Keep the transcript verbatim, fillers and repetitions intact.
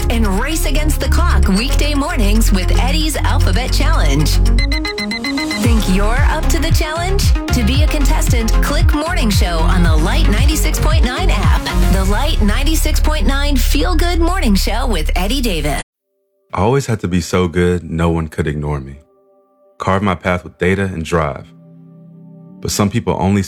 and race against the clock weekday mornings with Eddie's Alphabet Challenge. Think you're up to the challenge? To be a contestant, click Morning Show on the Light ninety-six point nine app. The Light ninety-six point nine Feel Good Morning Show with Eddie Davis. I always had to be so good, no one could ignore me. Carve my path with data and drive. But some people only